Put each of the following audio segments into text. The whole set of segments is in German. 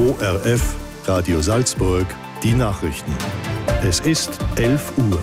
ORF Radio Salzburg, die Nachrichten. Es ist 11 Uhr.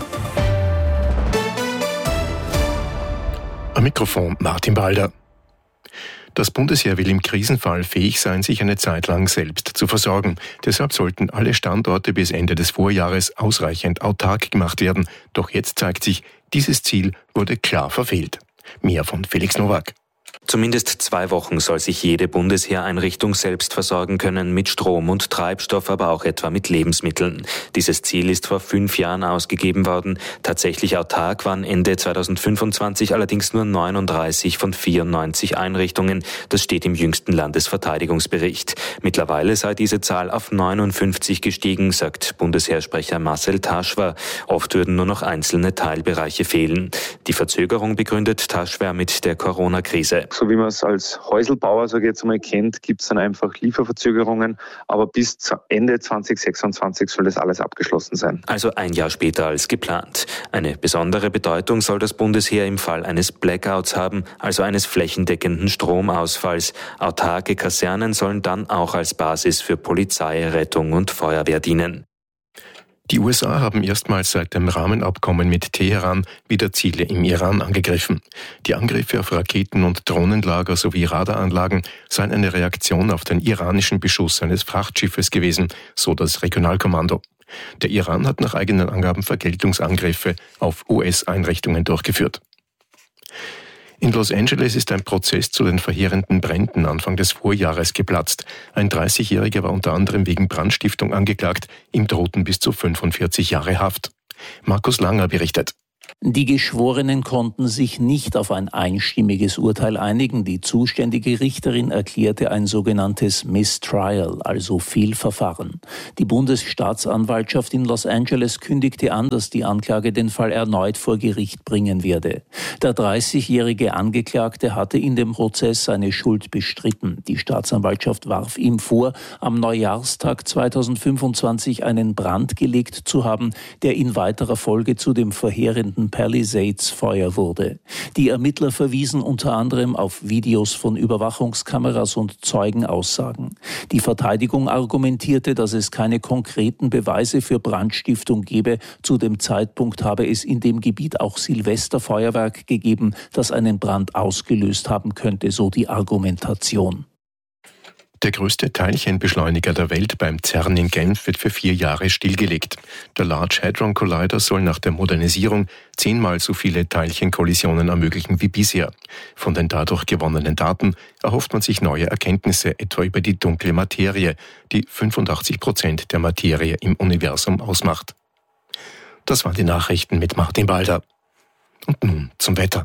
Am Mikrofon Martin Balder. Das Bundesheer will im Krisenfall fähig sein, sich eine Zeit lang selbst zu versorgen. Deshalb sollten alle Standorte bis Ende des Vorjahres ausreichend autark gemacht werden. Doch jetzt zeigt sich, dieses Ziel wurde klar verfehlt. Mehr von Felix Nowak. Zumindest 2 Wochen soll sich jede Bundesheereinrichtung selbst versorgen können, mit Strom und Treibstoff, aber auch etwa mit Lebensmitteln. Dieses Ziel ist vor 5 Jahren ausgegeben worden. Tatsächlich autark waren Ende 2025 allerdings nur 39 von 94 Einrichtungen. Das steht im jüngsten Landesverteidigungsbericht. Mittlerweile sei diese Zahl auf 59 gestiegen, sagt Bundesheersprecher Marcel Taschwer. Oft würden nur noch einzelne Teilbereiche fehlen. Die Verzögerung begründet Taschwer mit der Corona-Krise. So wie man es als Häuselbauer, sage ich jetzt einmal, kennt, gibt es dann einfach Lieferverzögerungen. Aber bis Ende 2026 soll das alles abgeschlossen sein. Also 1 Jahr später als geplant. Eine besondere Bedeutung soll das Bundesheer im Fall eines Blackouts haben, also eines flächendeckenden Stromausfalls. Autarke Kasernen sollen dann auch als Basis für Polizei, Rettung und Feuerwehr dienen. Die USA haben erstmals seit dem Rahmenabkommen mit Teheran wieder Ziele im Iran angegriffen. Die Angriffe auf Raketen- und Drohnenlager sowie Radaranlagen seien eine Reaktion auf den iranischen Beschuss eines Frachtschiffes gewesen, so das Regionalkommando. Der Iran hat nach eigenen Angaben Vergeltungsangriffe auf US-Einrichtungen durchgeführt. In Los Angeles ist ein Prozess zu den verheerenden Bränden Anfang des Vorjahres geplatzt. Ein 30-Jähriger war unter anderem wegen Brandstiftung angeklagt. Ihm drohten bis zu 45 Jahre Haft. Markus Langer berichtet. Die Geschworenen konnten sich nicht auf ein einstimmiges Urteil einigen. Die zuständige Richterin erklärte ein sogenanntes Mistrial, also Fehlverfahren. Die Bundesstaatsanwaltschaft in Los Angeles kündigte an, dass die Anklage den Fall erneut vor Gericht bringen werde. Der 30-jährige Angeklagte hatte in dem Prozess seine Schuld bestritten. Die Staatsanwaltschaft warf ihm vor, am Neujahrstag 2025 einen Brand gelegt zu haben, der in weiterer Folge zu dem verheerenden Palisades-Feuer wurde. Die Ermittler verwiesen unter anderem auf Videos von Überwachungskameras und Zeugenaussagen. Die Verteidigung argumentierte, dass es keine konkreten Beweise für Brandstiftung gebe. Zu dem Zeitpunkt habe es in dem Gebiet auch Silvesterfeuerwerk gegeben, das einen Brand ausgelöst haben könnte, so die Argumentation. Der größte Teilchenbeschleuniger der Welt beim CERN in Genf wird für 4 Jahre stillgelegt. Der Large Hadron Collider soll nach der Modernisierung 10-mal so viele Teilchenkollisionen ermöglichen wie bisher. Von den dadurch gewonnenen Daten erhofft man sich neue Erkenntnisse, etwa über die dunkle Materie, die 85% der Materie im Universum ausmacht. Das waren die Nachrichten mit Martin Balder. Und nun zum Wetter.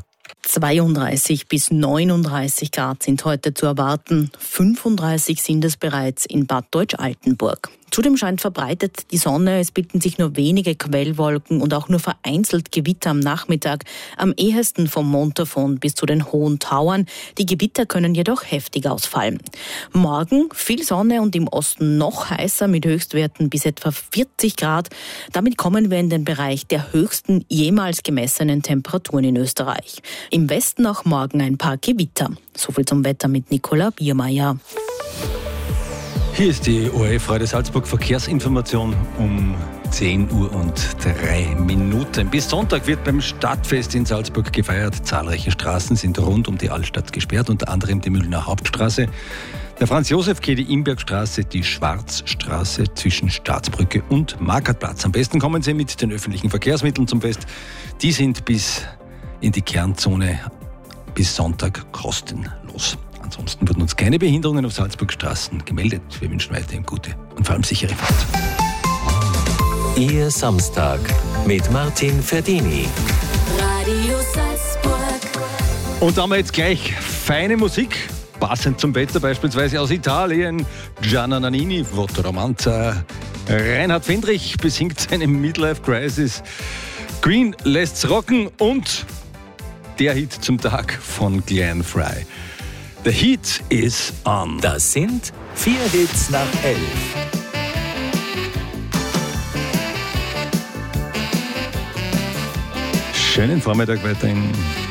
32 bis 39 Grad sind heute zu erwarten. 35 sind es bereits in Bad Deutsch-Altenburg. Zudem scheint verbreitet die Sonne. Es bilden sich nur wenige Quellwolken und auch nur vereinzelt Gewitter am Nachmittag. Am ehesten vom Montafon bis zu den Hohen Tauern. Die Gewitter können jedoch heftig ausfallen. Morgen viel Sonne und im Osten noch heißer mit Höchstwerten bis etwa 40 Grad. Damit kommen wir in den Bereich der höchsten jemals gemessenen Temperaturen in Österreich. Im Westen auch morgen ein paar Gewitter. Soviel zum Wetter mit Nicola Biermeier. Hier ist die ORF Radio Salzburg Verkehrsinformation um 10 Uhr und 3 Minuten. Bis Sonntag wird beim Stadtfest in Salzburg gefeiert. Zahlreiche Straßen sind rund um die Altstadt gesperrt, unter anderem die Mühlener Hauptstraße, der Franz-Josef-Kehr, die Imbergstraße, die Schwarzstraße zwischen Staatsbrücke und Marktplatz. Am besten kommen Sie mit den öffentlichen Verkehrsmitteln zum Fest. Die sind bis in die Kernzone bis Sonntag kostenlos. Ansonsten wurden uns keine Behinderungen auf Salzburgstraßen gemeldet. Wir wünschen weiterhin gute und vor allem sichere Fahrt. Ihr Samstag mit Martin Ferdini. Radio Salzburg. Und da haben wir jetzt gleich feine Musik, passend zum Wetter, beispielsweise aus Italien. Gianna Nannini, Voto Romanza. Reinhard Fendrich besingt seine Midlife Crisis. Queen lässt's rocken und der Hit zum Tag von Glenn Frey. The Heat is on. Das sind 4 Hits nach 11. Schönen Vormittag weiterhin.